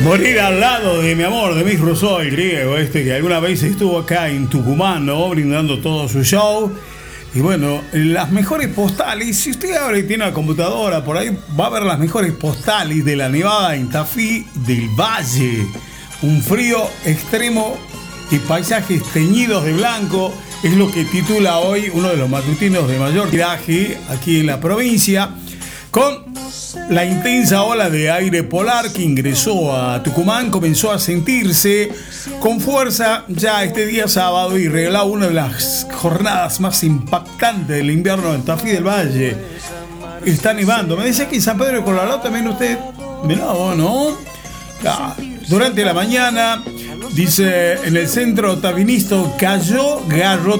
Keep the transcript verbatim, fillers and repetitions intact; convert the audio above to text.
Morir al lado de mi amor, de Miss Rousseau, el griego este que alguna vez estuvo acá en Tucumán, ¿no? Brindando todo su show. Y bueno, las mejores postales, si usted ahora tiene una computadora, por ahí va a ver las mejores postales de la nevada en Tafí del Valle. Un frío extremo y paisajes teñidos de blanco, es lo que titula hoy uno de los matutinos de mayor tiraje aquí en la provincia, con la intensa ola de aire polar que ingresó a Tucumán. Comenzó a sentirse con fuerza ya este día sábado y regaló una de las jornadas más impactantes del invierno en Tafí del Valle. Está nevando. Me decía que en San Pedro de Colorado también usted nevó, ¿no? Ah, durante la mañana, dice, en el centro tafinista cayó garro